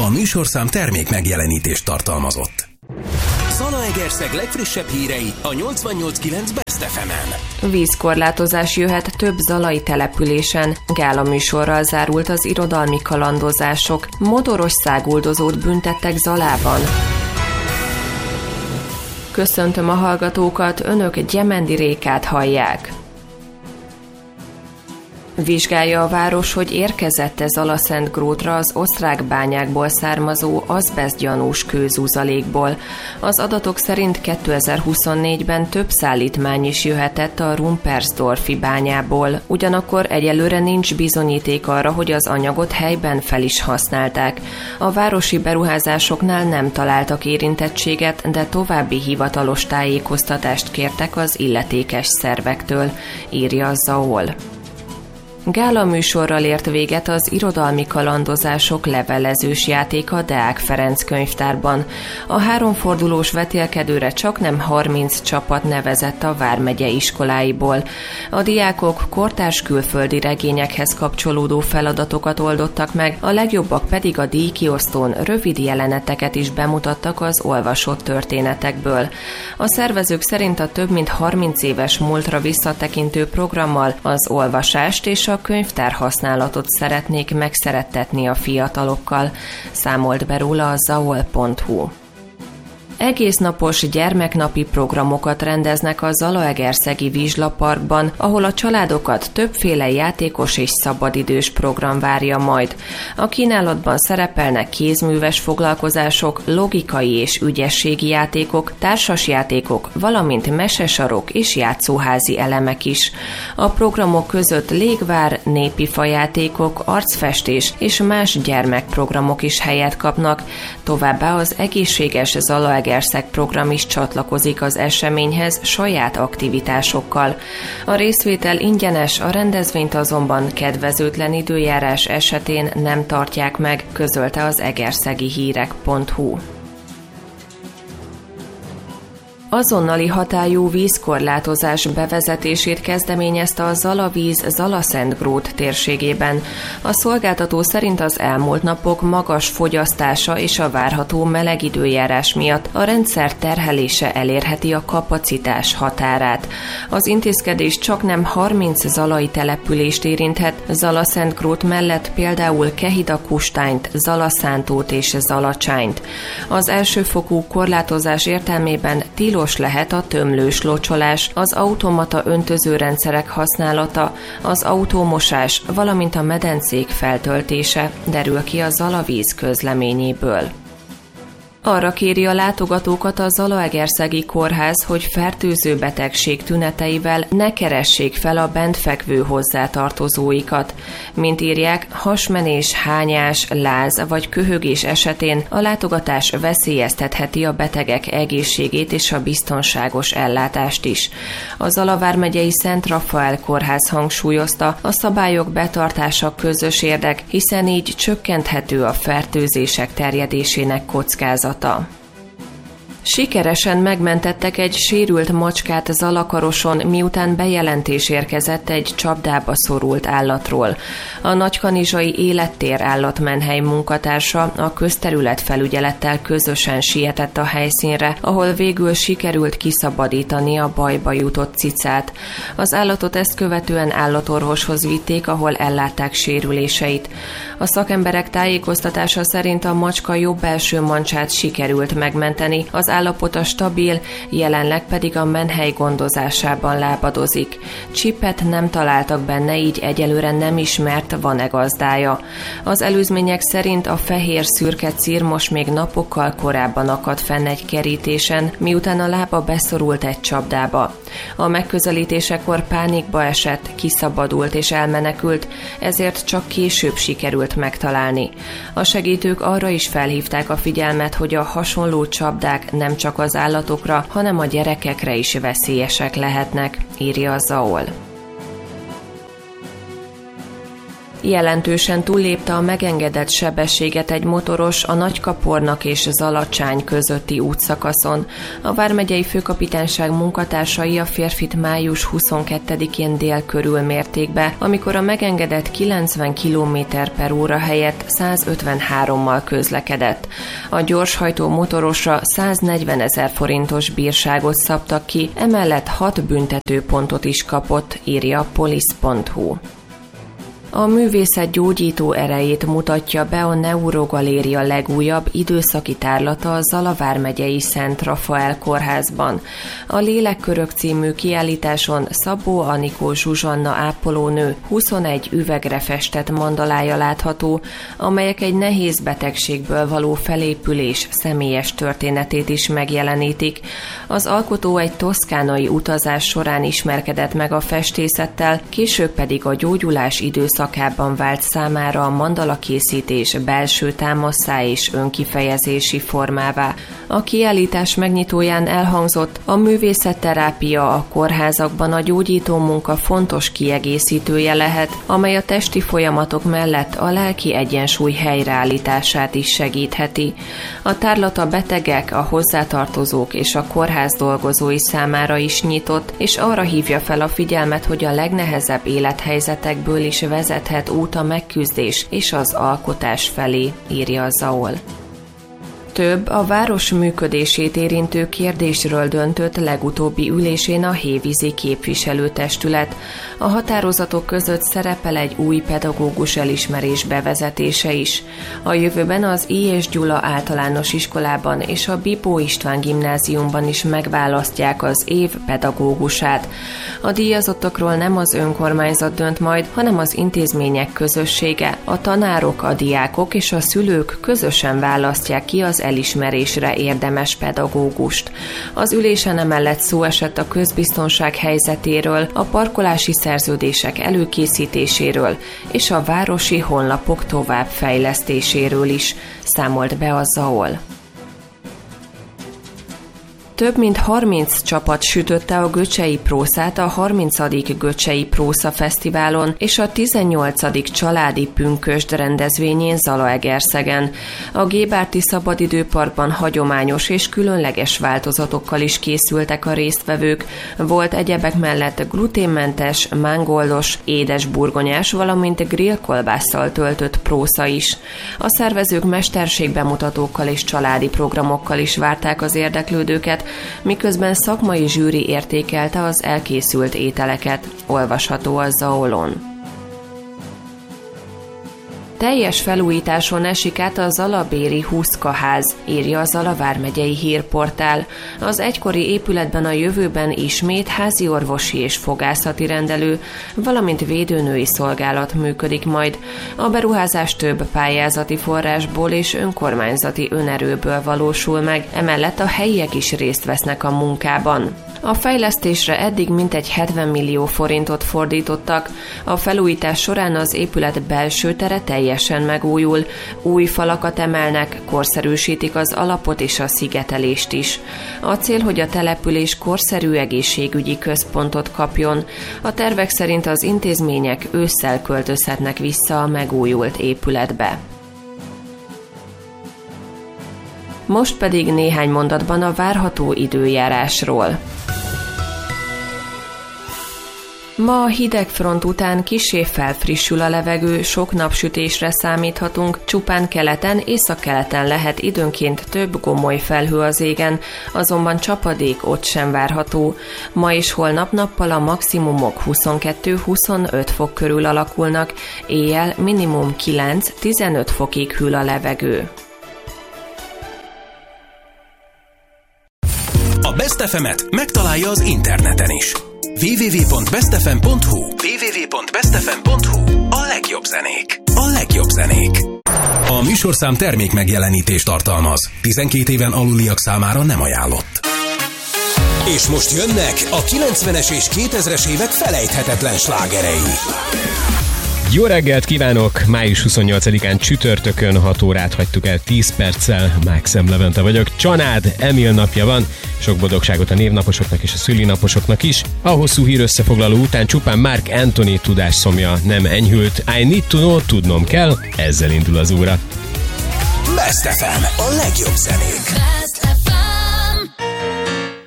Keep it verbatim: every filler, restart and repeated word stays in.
A műsorszám termék megjelenítést tartalmazott. Zalaegerszeg legfrissebb hírei a nyolcvannyolc kilenc Best ef emen. Vízkorlátozás jöhet több zalai településen. Gála műsorral zárult az irodalmi kalandozások. Motoros száguldozót büntettek Zalában. Köszöntöm a hallgatókat, önök Gyemendi Rékát hallják. Vizsgálja a város, hogy érkezett-e Zalaszentgrótra az osztrák bányákból származó azbesztgyanús kőzuzalékból. Az adatok szerint kétezer-huszonnégyben több szállítmány is jöhetett a Rumpersdorfi bányából. Ugyanakkor egyelőre nincs bizonyíték arra, hogy az anyagot helyben fel is használták. A városi beruházásoknál nem találtak érintettséget, de további hivatalos tájékoztatást kértek az illetékes szervektől, írja a Zaol. Gála műsorral ért véget az irodalmi kalandozások levelezős játéka Deák Ferenc könyvtárban. A háromfordulós vetélkedőre csaknem harminc csapat nevezett a vármegye iskoláiból. A diákok kortárs külföldi regényekhez kapcsolódó feladatokat oldottak meg, a legjobbak pedig a díjkiosztón rövid jeleneteket is bemutattak az olvasott történetekből. A szervezők szerint a több mint harminc éves múltra visszatekintő programmal az olvasást és a könyvtár használatot szeretnék megszerettetni a fiatalokkal, számolt be róla a zaol pont hu. Egésznapos gyermeknapi programokat rendeznek a Zalaegerszegi Vizslaparkban, ahol a családokat többféle játékos és szabadidős program várja majd. A kínálatban szerepelnek kézműves foglalkozások, logikai és ügyességi játékok, társasjátékok, valamint mesesarok és játszóházi elemek is. A programok között légvár, népi fajátékok, arcfestés és más gyermekprogramok is helyet kapnak, továbbá az egészséges Zalaegerszeg Egerszeg program is csatlakozik az eseményhez saját aktivitásokkal. A részvétel ingyenes, a rendezvényt azonban kedvezőtlen időjárás esetén nem tartják meg, közölte az egerszegi hírek pont hu. Azonnali hatályú vízkorlátozás bevezetését kezdeményezte a Zalavíz Zalaszentgrót térségében. A szolgáltató szerint az elmúlt napok magas fogyasztása és a várható meleg időjárás miatt a rendszer terhelése elérheti a kapacitás határát. Az intézkedés csaknem harminc zalai települést érinthet, Zalaszentgrót mellett például Kehida-Kustányt, Zalaszántót és Zalacsányt. Az elsőfokú korlátozás értelmében tilos lehet a tömlős locsolás, az automata öntözőrendszerek használata, az autómosás, valamint a medencék feltöltése, derül ki a Zalavíz közleményéből. Arra kéri a látogatókat a Zalaegerszegi Kórház, hogy fertőző betegség tüneteivel ne keressék fel a bent fekvő hozzátartozóikat. Mint írják, hasmenés, hányás, láz vagy köhögés esetén a látogatás veszélyeztetheti a betegek egészségét és a biztonságos ellátást is. A Zala vármegyei Szent Rafael Kórház hangsúlyozta, a szabályok betartása közös érdek, hiszen így csökkenthető a fertőzések terjedésének kockázata. Sikeresen megmentettek egy sérült macskát Zalakaroson, miután bejelentés érkezett egy csapdába szorult állatról. A nagykanizsai Élettér állatmenhely munkatársa a közterületfelügyelettel közösen sietett a helyszínre, ahol végül sikerült kiszabadítani a bajba jutott cicát. Az állatot ezt követően állatorvoshoz vitték, ahol ellátták sérüléseit. A szakemberek tájékoztatása szerint a macska jobb belső mancsát sikerült megmenteni, az állapota stabil, jelenleg pedig a menhely gondozásában lábadozik. Csipet nem találtak benne, így egyelőre nem ismert, van-e gazdája. Az előzmények szerint a fehér-szürke cirmos még napokkal korábban akadt fenn egy kerítésen, miután a lába beszorult egy csapdába. A megközelítésekor pánikba esett, kiszabadult és elmenekült, ezért csak később sikerült megtalálni. A segítők arra is felhívták a figyelmet, hogy a hasonló csapdák nem csak az állatokra, hanem a gyerekekre is veszélyesek lehetnek, írja a zaol. Jelentősen túllépte a megengedett sebességet egy motoros a Nagykapornak és Zalacsány közötti útszakaszon. A vármegyei főkapitányság munkatársai a férfit május huszonkettedikén dél körül mérték be, amikor a megengedett kilencven kilométer per óra helyett száz ötvenhárommal közlekedett. A gyorshajtó motorosra száznegyvenezer forintos bírságot szabtak ki, emellett hat büntetőpontot is kapott, írja a polisz pont hu. A művészet gyógyító erejét mutatja be a Neurogaléria legújabb időszaki tárlata a Zala vármegyei Szent Rafael kórházban. A Lélekkörök című kiállításon Szabó Anikó Zsuzsanna ápolónő huszonegy üvegre festett mandalája látható, amelyek egy nehéz betegségből való felépülés személyes történetét is megjelenítik. Az alkotó egy toszkánai utazás során ismerkedett meg a festészettel, később pedig a gyógyulás időszakában szakában vált számára a mandalakészítés belső támasszá és önkifejezési formává. A kiállítás megnyitóján elhangzott, a művészetterápia a kórházakban a gyógyító munka fontos kiegészítője lehet, amely a testi folyamatok mellett a lelki egyensúly helyreállítását is segítheti. A tárlat a betegek, a hozzátartozók és a kórház dolgozói számára is nyitott, és arra hívja fel a figyelmet, hogy a legnehezebb élethelyzetekből is vezethet út a megküzdés és az alkotás felé, írja a Zaol. Több a város működését érintő kérdésről döntött legutóbbi ülésén a Hévízi képviselőtestület. A határozatok között szerepel egy új pedagógus elismerés bevezetése is. A jövőben az I. és Gyula általános iskolában és a Bibó István gimnáziumban is megválasztják az év pedagógusát. A díjazottakról nem az önkormányzat dönt majd, hanem az intézmények közössége. A tanárok, a diákok és a szülők közösen választják ki az elismerésre érdemes pedagógust. Az ülésen emellett szó esett a közbiztonság helyzetéről, a parkolási szerződések előkészítéséről és a városi honlapok továbbfejlesztéséről is, számolt be a Zaol. Több mint harminc csapat sütötte a Göcsei Prószát a harmincadik Göcsei Prósza Fesztiválon és a tizennyolcadik Családi Pünkösd rendezvényén Zalaegerszegen. A Gébárti Szabadidőparkban hagyományos és különleges változatokkal is készültek a résztvevők. Volt egyebek mellett gluténmentes, mángoldos, édes burgonyás, valamint grillkolbásszal töltött prósza is. A szervezők mesterségbemutatókkal és családi programokkal is várták az érdeklődőket, miközben szakmai zsűri értékelte az elkészült ételeket, olvasható a Zaolon. Teljes felújításon esik át a zalabéri Huszkaház, írja a Zala vármegyei hírportál. Az egykori épületben a jövőben ismét házi orvosi és fogászati rendelő, valamint védőnői szolgálat működik majd. A beruházás több pályázati forrásból és önkormányzati önerőből valósul meg, emellett a helyiek is részt vesznek a munkában. A fejlesztésre eddig mintegy hetven millió forintot fordítottak. A felújítás során az épület belső tere teljesen megújul, új falakat emelnek, korszerűsítik az alapot és a szigetelést is. A cél, hogy a település korszerű egészségügyi központot kapjon. A tervek szerint az intézmények ősszel költözhetnek vissza a megújult épületbe. Most pedig néhány mondatban a várható időjárásról. Ma a hidegfront után kissé felfrissül a levegő, sok napsütésre számíthatunk, csupán keleten, északkeleten lehet időnként több gomoly felhő az égen, azonban csapadék ott sem várható. Ma és holnap nappal a maximumok huszonkettő-huszonöt fok körül alakulnak, éjjel minimum kilenc-tizenöt fokig hűl a levegő. A Best ef emet megtalálja az interneten is. double-u double-u double-u pont best f m pont h u double-u double-u double-u pont best f m pont h u A legjobb zenék. A legjobb zenék. A műsorszám termék megjelenítést tartalmaz. tizenkét éven aluliak számára nem ajánlott. És most jönnek a kilencvenes és kétezres évek felejthetetlen slágerei. Jó reggelt kívánok! május huszonnyolcadikán csütörtökön hat órát hagytuk el tíz perccel. Maxem Levente vagyok. Csanád Emil napja van. Sok boldogságot a névnaposoknak és a szülinaposoknak is. A hosszú hír összefoglaló után csupán Mark Anthony tudásszomja nem enyhült. I need to know, tudnom kell. Ezzel indul az óra. Best ef em, a legjobb zenék.